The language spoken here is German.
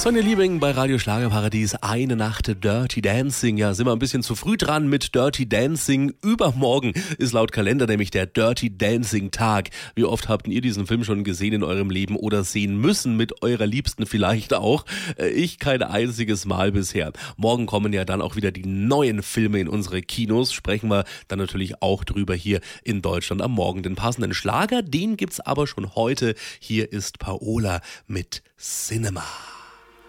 Sonja Liebing bei Radio Schlagerparadies, eine Nacht Dirty Dancing. Ja, sind wir ein bisschen zu früh dran mit Dirty Dancing. Übermorgen ist laut Kalender nämlich der Dirty Dancing Tag. Wie oft habt ihr diesen Film schon gesehen in eurem Leben oder sehen müssen mit eurer Liebsten vielleicht auch? Ich kein einziges Mal bisher. Morgen kommen ja dann auch wieder die neuen Filme in unsere Kinos. Sprechen wir dann natürlich auch drüber hier in Deutschland am Morgen. Den passenden Schlager, den gibt's aber schon heute. Hier ist Paola mit Cinema.